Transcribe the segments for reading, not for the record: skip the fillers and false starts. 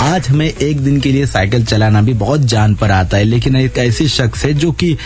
आज हमें एक दिन के लिए साइकिल चलाना भी बहुत जान पर आता है, लेकिन एक ऐसी शख्स है जो कि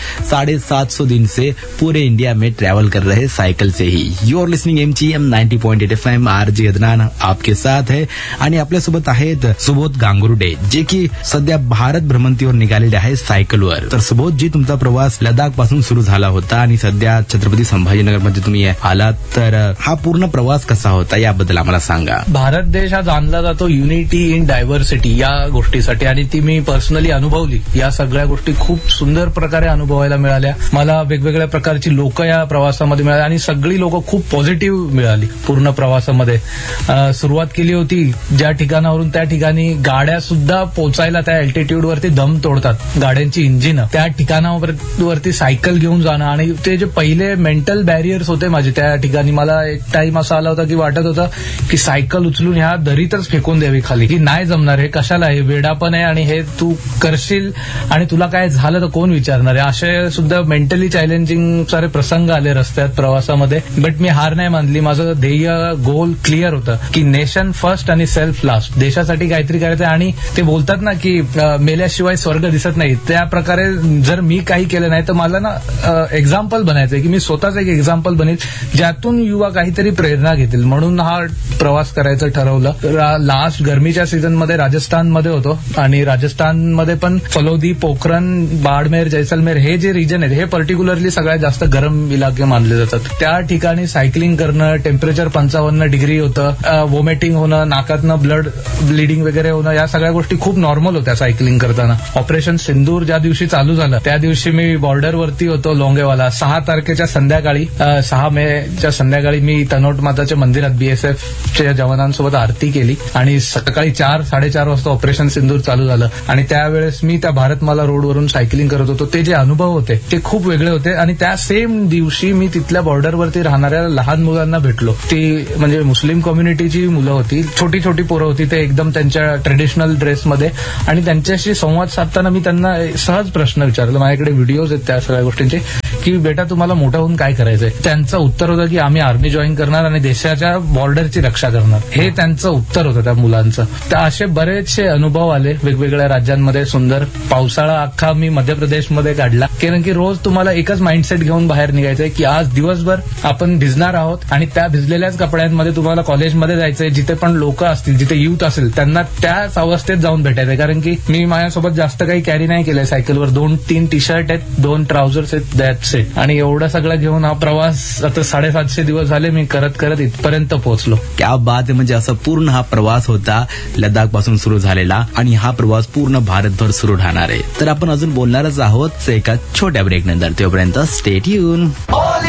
750 दिन से पूरे इंडिया में ट्रॅव्हल कर रहे cycle say he. You R listening MGM 90.8 FM. RJ Adnan आपके साथ है आणि आपल्यासोबत आहेत सुबोध गांगुर्डे, जे की सध्या भारत भ्रमंतीवर निघालेले आहे सायकलवर. तर सुबोध जी, तुमचा प्रवास लडाख पासून सुरू झाला होता आणि सध्या छत्रपती संभाजीनगर मध्ये तुम्ही आलात, तर हा पूर्ण प्रवास कसा होता याबद्दल आम्हाला सांगा. भारत देश हा जाणला जातो युनिटी इन डायव्हर्सिटी या गोष्टीसाठी, आणि ती मी पर्सनली अनुभवली. या सगळ्या गोष्टी खूप सुंदर प्रकारे अनुभवायला मिळाल्या मला. वेगवेगळ्या प्रकारची लोक या प्रवासामध्ये मिळाली आणि सगळी लोक खूप पॉझिटिव्ह मिळाली. पूर्ण प्रवासामध्ये सुरुवात केली होती ज्या ठिकाणावरून, त्या ठिकाणी गाड्या सुद्धा पोहोचायला त्या अल्टिट्यूड वरती दम तोडतात गाड्यांची इंजिन. त्या ठिकाणावरती सायकल घेऊन जाणं आणि ते जे पहिले मेंटल बॅरियर्स होते माझे त्या ठिकाणी, मला एक टाइम असा आला होता की वाटत होतं की सायकल उचलून ह्या दरीतच फेकून द्यावी खाली, की नाही जमणार, हे कशाला, हे वेडापण आहे आणि हे तू करशील आणि तुला काय झालं तर कोण विचारणार आहे. असे सुद्धा मेंटली चॅलेंजिंग सारे प्रसंग आले रस्त्यात प्रवासामध्ये. बट मी हार नाही मानली. माझं ध्येय, गोल क्लिअर होतं की नेशन फर्स्ट आणि सेल्फ लास्ट. देशासाठी काहीतरी करायचं. आणि ते बोलतात ना की मेल्याशिवाय स्वर्ग दिसत नाही, त्या प्रकारे जर मी काही केलं नाही तर मला ना एक्झाम्पल बनायचंय, की मी स्वतःच एक एक्झाम्पल बनेल ज्यातून युवा काहीतरी प्रेरणा घेतील. म्हणून हा प्रवास करायचं ठरवलं. लास्ट गरमीच्या सीझनमध्ये राजस्थानमध्ये होतो आणि राजस्थानमध्ये पण फलोदी, पोखरण, बाडमेर, जैसलमेर हे जे रिजन आहेत हे पर्टिक्युलरली सगळ्यात जास्त गरम इलाके मानले जातात. त्या ठिकाणी सायकलिंग करणं, टेम्परेचर 55 डिग्री होतं, व्हॉमिटिंग होणं, नाकातनं ब्लिडिंग वगैरे होणं, या सगळ्या गोष्टी खूप नॉर्मल होत्या सायकलिंग करताना. ऑपरेशन सिंदूर ज्या दिवशी चालू झालं त्या दिवशी मी बॉर्डरवरती होतो लोंगेवाला. 6 तारखेच्या संध्याकाळी, 6 मेच्या संध्याकाळी मी तनोट माताच्या मंदिरात BSFच्या जवानांसोबत आरती केली आणि सकाळी 4-4:30 वाजता ऑपरेशन सिंदूर चालू झालं. आणि त्यावेळेस मी त्या भारतमाला रोडवरून सायकलिंग करत होतो. ते जे अनुभव होते ते खूप वेगळे होते. आणि त्या सेम दिवशी मी तिथल्या बॉर्डरवरती राहणाऱ्या लहान मुलांना भेटलो. ती म्हणजे मुस्लिम कम्युनिटीची मुलं होती, छोटी छोटी पोरं होती. ते एकदम त्यांच्या ट्रेडिशनल ड्रेसमध्ये, आणि त्यांच्याशी संवाद साधताना मी त्यांना सहज प्रश्न विचारला. माझ्याकडे व्हिडिओज आहेत त्या सगळ्या गोष्टींचे, की बेटा तुम्हाला मोठं होऊन काय करायचंय. त्यांचं उत्तर होतं की आम्ही आर्मी जॉईन करणार आणि देशाच्या बॉर्डरची रक्षा करणार. हे त्यांचं उत्तर होतं त्या मुलांचं. तर असे बरेचसे अनुभव आले वेगवेगळ्या राज्यांमध्ये. सुंदर पावसाळा अख्खा मी मध्य प्रदेशमध्ये काढला, कारण की रोज तुम्हाला एकच माइंडसेट घेऊन बाहेर निघायचंय की आज दिवसभर आपण भिजणार आहोत आणि त्या भिजलेल्याच कपड्यांमध्ये तुम्हाला कॉलेजमध्ये जायचंय. जिथे पण लोक असतील, जिथे युथ असेल, त्यांना त्याच अवस्थेत जाऊन भेटायचंय. कारण की मी माझ्यासोबत जास्त काही कॅरी नाही केलंय सायकलवर. 2-3 टी-शर्ट आहेत, 2 ट्राउझर्स आहेत, दॅट्स इट. आणि एवढं सगळं घेऊन हा प्रवास आता 750 दिवस झाले मी करत करत इथपर्यंत पोहोचलो. क्या बात आहे. म्हणजे असं पूर्ण हा प्रवास होता लडाख पासून सुरू झालेला आणि हा प्रवास पूर्ण भारतभर सुरू राहणार आहे. तर आपण अजून बोलणारच आहोत एका छोट्या ब्रेक नंतर. तोपर्यंत स्टे ट्यून.